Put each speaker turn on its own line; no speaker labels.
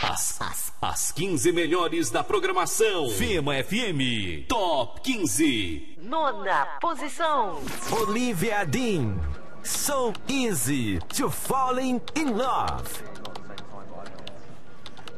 As 15 melhores da programação. Fema FM Top 15.
Nona posição.
Olivia Dean, So Easy to Falling in Love.